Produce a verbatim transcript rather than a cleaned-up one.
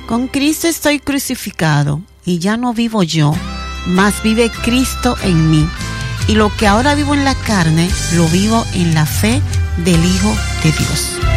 Con Cristo estoy crucificado, y ya no vivo yo, mas vive Cristo en mí. Y lo que ahora vivo en la carne, lo vivo en la fe del Hijo de Dios.